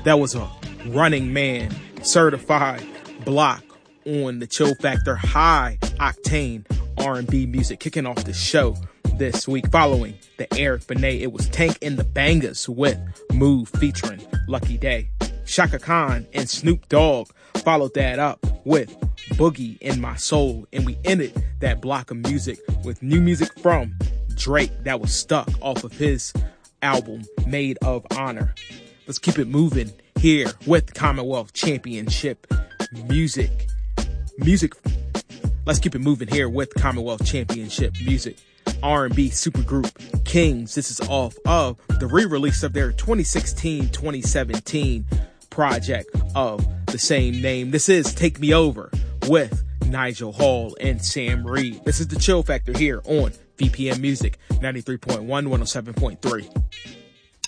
That was a Running Man certified block on the Chill Factor high octane R&B music, kicking off the show this week. Following the Eric Benet, it was Tank and the Bangers with Move featuring Lucky Day. Shaka Khan and Snoop Dogg followed that up with Boogie in My Soul, and we ended that block of music with new music from Drake that was stuck off of his album Made of Honor. Let's keep it moving here with Commonwealth Championship music. Let's keep it moving here with Commonwealth Championship music. R&B supergroup Kings. This is off of the re-release of their 2016-2017 project of the same name. This is Take Me Over with Nigel Hall and Sam Reed. This is the Chill Factor here on VPM Music 93.1, 107.3.